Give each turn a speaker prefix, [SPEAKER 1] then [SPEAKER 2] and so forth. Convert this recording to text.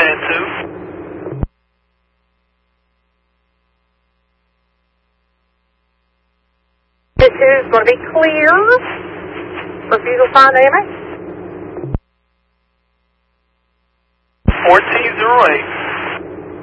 [SPEAKER 1] band 2.
[SPEAKER 2] Band 2 is going to be clear. Refusal sign AMA.
[SPEAKER 1] 1408.